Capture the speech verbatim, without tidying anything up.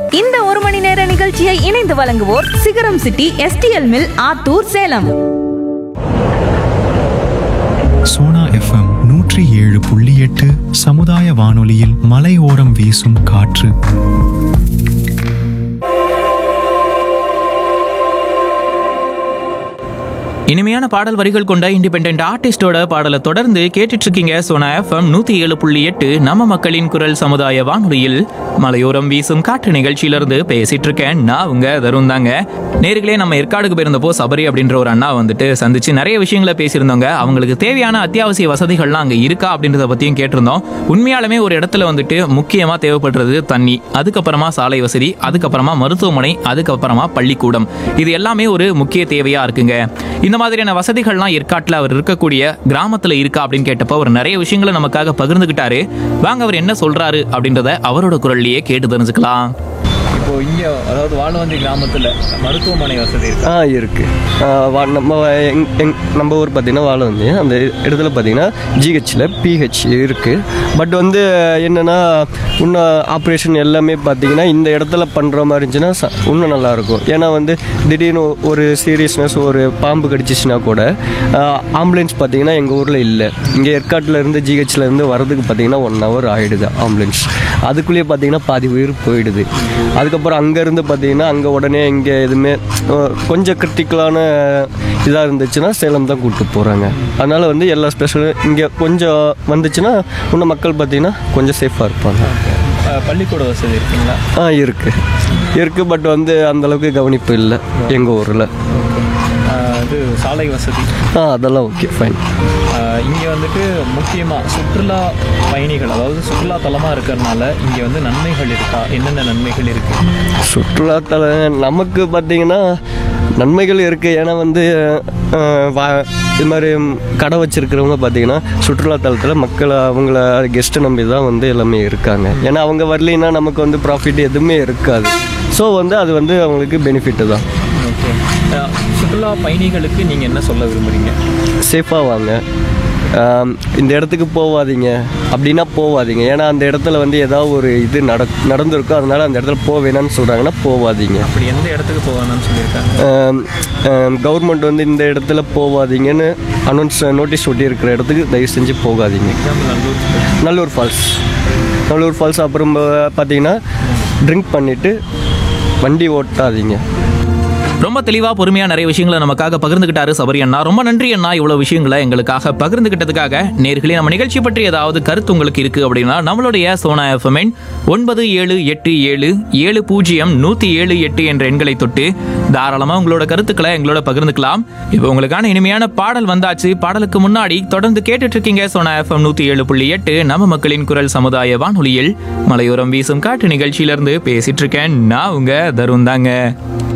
இந்த ஒரு மணி நேர நிகழ்ச்சியை இணைந்து வழங்குவோர் சிகரம் city STL mill Attur Salem. Sona FM நூற்றி ஏழு புள்ளி எட்டு சமுதாய வானொலியில் மலையோரம் வீசும் காற்று. இனிமையான பாடல் வரிகள் கொண்ட இண்டிபெண்டன்ட் ஆர்டிஸ்டோட பாடலை தொடர்ந்து கேட்டுட்டு இருக்கீங்க. சோனா எஃப்எம் நூத்தி ஏழு புள்ளி எட்டு நம்ம மக்களின் குரல் சமுதாய வானொலியில் மலையோரம் வீசும் காற்று நிகழ்ச்சியிலிருந்து பேசிட்டு இருக்கேன். நான் உங்க தருண் தாங்க. நேர்களே, நம்ம ஏற்காடுக்கு போயிருந்தப்போ சபரி அப்படின்ற ஒரு அண்ணா வந்துட்டு சந்திச்சு நிறைய விஷயங்களை பேசியிருந்தோங்க. அவங்களுக்கு தேவையான அத்தியாவசிய வசதிகள்லாம் அங்கே இருக்கா அப்படின்றத பத்தியும் கேட்டிருந்தோம். உண்மையாலுமே ஒரு இடத்துல வந்துட்டு முக்கியமா தேவைப்படுறது தண்ணி, அதுக்கப்புறமா சாலை வசதி, அதுக்கப்புறமா மருத்துவமனை, அதுக்கப்புறமா பள்ளிக்கூடம். இது எல்லாமே ஒரு முக்கிய தேவையா இருக்குங்க. இந்த மாதிரியான வசதிகள்லாம் ஏற்காட்டில் அவர் இருக்கக்கூடிய கிராமத்துல இருக்கா அப்படின்னு கேட்டப்போ அவர் நிறைய விஷயங்களை நமக்காக பகிர்ந்துகிட்டாரு. வாங்க அவர் என்ன சொல்றாரு அப்படின்றத அவரோட குரல்லையே கேட்டு தெரிஞ்சுக்கலாம். இப்போ இங்க அதாவது வாழவந்தி கிராமத்துல மருத்துவமனை வசதி இருக்கு. ஆ இருக்கு. நம்ம எங் எங் நம்ம ஊர் பார்த்தீங்கன்னா வாழவந்தி, அந்த இடத்துல பார்த்தீங்கன்னா ஜிஹெச்சில் பிஹெச் இருக்குது. பட் வந்து என்னென்னா இன்னும் ஆப்ரேஷன் எல்லாமே பார்த்தீங்கன்னா இந்த இடத்துல பண்ணுற மாதிரி இருந்துச்சுன்னா இன்னும் நல்லாயிருக்கும். ஏன்னா வந்து திடீர்னு ஒரு சீரியஸ்னஸ், ஒரு பாம்பு கடிச்சிச்சுன்னா கூட ஆம்புலன்ஸ் பார்த்தீங்கன்னா எங்கள் ஊரில் இல்லை. இங்கே ஏற்காட்டில் இருந்து ஜிஹெச்சில் இருந்து வரதுக்கு பார்த்தீங்கன்னா ஒன் ஹவர் ஆகிடுது ஆம்புலன்ஸ். அதுக்குள்ளேயே பார்த்தீங்கன்னா பாதி உயிர் போயிடுது. அதுக்கப்புறம் அங்கேருந்து பார்த்தீங்கன்னா அங்கே உடனே இங்கே எதுவுமே கொஞ்சம் கிரிட்டிக்கலான இதாக இருந்துச்சுன்னா சேலம் தான் கூப்பிட்டு போகிறாங்க. அதனால் வந்து எல்லா ஸ்பெஷலும் இங்கே கொஞ்சம் வந்துச்சுன்னா இன்னும் மக்கள் பார்த்தீங்கன்னா கொஞ்சம் சேஃபாக இருப்பாங்க. பள்ளிக்கூட வசதி இருக்குங்களா? ஆ இருக்குது இருக்குது பட் வந்து அந்தளவுக்கு கவனிப்பு இல்லை எங்கள் ஊரில். இது சாலை வசதி ஆ அதெல்லாம் ஓகே, ஃபைன். இங்கே வந்துட்டு முக்கியமாக சுற்றுலா பயணிகள், அதாவது சுற்றுலா தலமாக இருக்கிறதுனால இங்கே வந்து நன்மைகள் இருக்கா? என்னென்ன நன்மைகள் இருக்குது? சுற்றுலாத்தல நமக்கு பார்த்தீங்கன்னா நன்மைகள் இருக்குது. ஏன்னா வந்து இது மாதிரி கடை வச்சுருக்கிறவங்க பார்த்தீங்கன்னா சுற்றுலாத்தலத்தில் மக்கள் அவங்கள கெஸ்ட்டை நம்பி தான் வந்து எல்லாமே இருக்காங்க. ஏன்னா அவங்க வரலைன்னா நமக்கு வந்து ப்ராஃபிட் எதுவுமே இருக்காது. ஸோ வந்து அது வந்து அவங்களுக்கு பெனிஃபிட்டு தான். ஓகே, சுற்றுலா பயணிகளுக்கு நீங்கள் என்ன சொல்ல விரும்புகிறீங்க? சேஃபாக வாங்க, இந்த இடத்துக்கு போகாதீங்க அப்படின்னா போகாதீங்க. ஏன்னா அந்த இடத்துல வந்து ஏதாவது ஒரு இது நட நடந்திருக்கும், அதனால அந்த இடத்துல போக வேணான்னு சொல்கிறாங்கன்னா போகாதீங்க. அப்படி எந்த இடத்துக்கு போகணும்னு சொல்லியிருக்காங்க? கவர்மெண்ட் வந்து இந்த இடத்துல போகாதீங்கன்னு அனௌன்ஸ் நோட்டீஸ் ஒட்டி இருக்கிற இடத்துக்கு தயவு செஞ்சு போகாதீங்க. நல்லூர் நல்லூர் ஃபால்ஸ் நல்லூர் ஃபால்ஸ் அப்புறம் பார்த்தீங்கன்னா ட்ரிங்க் பண்ணிவிட்டு வண்டி ஓட்டாதீங்க. ரொம்ப தெளிவாக பொறுமையாக நிறைய விஷயங்களை நமக்காக பகிர்ந்துக்கிட்டாரு சபரி அண்ணா. ரொம்ப நன்றி அண்ணா, இவ்வளோ விஷயங்களை எங்களுக்காக பகிர்ந்துக்கிட்டதுக்காக. நேர்களே, நம்ம நிகழ்ச்சி பற்றி ஏதாவது கருத்து உங்களுக்கு இருக்குது அப்படின்னா நம்மளுடைய சோனா எஃப்எம் ஒன்பது ஏழு எட்டு ஏழு ஏழு பூஜ்ஜியம் நூற்றி ஏழு எட்டு என்ற எண்களை தொட்டு தாராளமாக உங்களோட கருத்துக்களை எங்களோட பகிர்ந்துக்கலாம். இப்போ உங்களுக்கான இனிமையான பாடல் வந்தாச்சு. பாடலுக்கு முன்னாடி தொடர்ந்து கேட்டுட்டு இருக்கீங்க சோனா எஃப்எம் நூற்றி ஏழு புள்ளி எட்டு நம்ம மக்களின் குரல் சமுதாய வானொலியில் மலையோரம் வீசும் காற்று நிகழ்ச்சியிலிருந்து பேசிட்டு இருக்கேன். நான் உங்க தருண் தாங்க.